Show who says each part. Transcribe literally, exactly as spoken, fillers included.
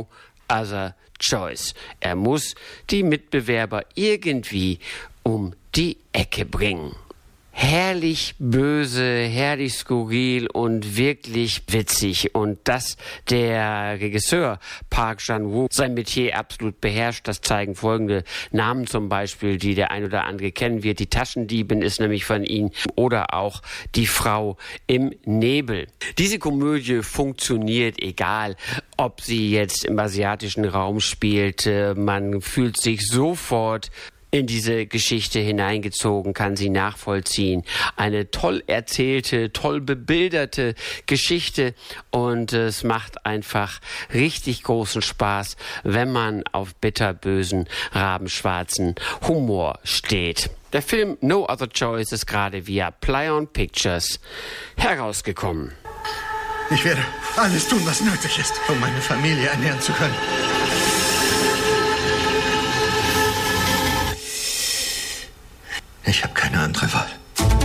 Speaker 1: no other choice. Er muss die Mitbewerber irgendwie um die Ecke bringen. Herrlich böse, herrlich skurril und wirklich witzig. Und dass der Regisseur Park Chan-wook sein Metier absolut beherrscht, das zeigen folgende Namen zum Beispiel, die der ein oder andere kennen wird. Die Taschendiebin ist nämlich von ihm oder auch die Frau im Nebel. Diese Komödie funktioniert, egal ob sie jetzt im asiatischen Raum spielt. Man fühlt sich sofort in diese Geschichte hineingezogen, kann sie nachvollziehen. Eine toll erzählte, toll bebilderte Geschichte und es macht einfach richtig großen Spaß, wenn man auf bitterbösen, rabenschwarzen Humor steht. Der Film No Other Choice ist gerade via Play-on Pictures herausgekommen.
Speaker 2: Ich werde alles tun, was nötig ist, um meine Familie ernähren zu können. Ich habe keine andere Wahl.